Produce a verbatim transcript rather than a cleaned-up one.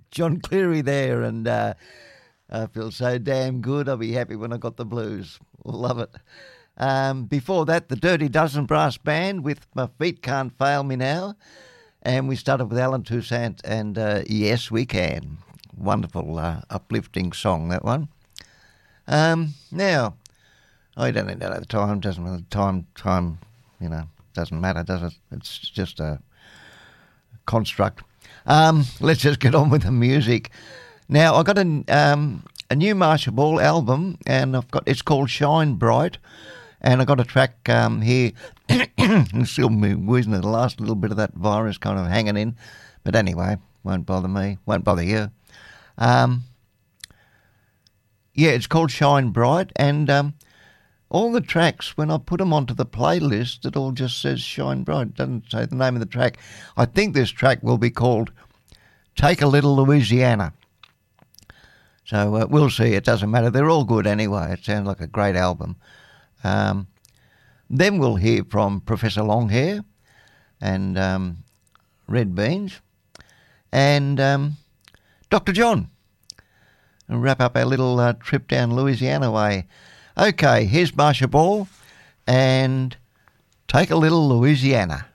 John Cleary there, and uh, I feel so damn good. I'll be happy when I got the blues. Love it. Um, before that, the Dirty Dozen Brass Band with My Feet Can't Fail Me Now. And we started with Alan Toussaint and uh, Yes We Can. Wonderful, uh, uplifting song, that one. Um, now, I don't know the time, doesn't matter. Time, time, you know, doesn't matter, does it? It's just a construct. Um, let's just get on with the music. Now, I've got a, um, a new Marcia Ball album, and I've got it's called Shine Bright, and I've got a track um, here. Still wheezing at the last little bit of that virus kind of hanging in. But anyway, won't bother me, won't bother you. Um, yeah, it's called Shine Bright, and um, all the tracks, when I put them onto the playlist, it all just says Shine Bright. It doesn't say the name of the track. I think this track will be called Take a Little Louisiana. So uh, we'll see. It doesn't matter. They're all good anyway. It sounds like a great album. Um, then we'll hear from Professor Longhair and um, Red Beans and um, Doctor John. And wrap up our little uh, trip down Louisiana way. Okay, here's Marcia Ball and Take a Little Louisiana.